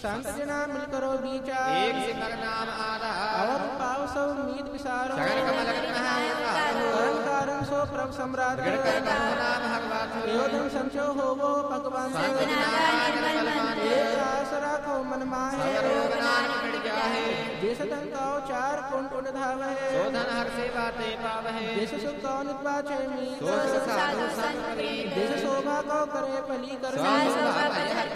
संत जना मिल करो विचार एक सिमर नाम आधार और पाव सब मीत विसारो सगल कमल करण कारण सो प्रभ सम्राट नाम भगवत योधन संचो होवो भगवान एक आसरा को मन माहे जैसे धन का चार कुंड उड़ धावे शोधन हर से बाते पावहे जैसे सुख का नित्वाचे मी साधु संत जैसे शोभा को करे पली कर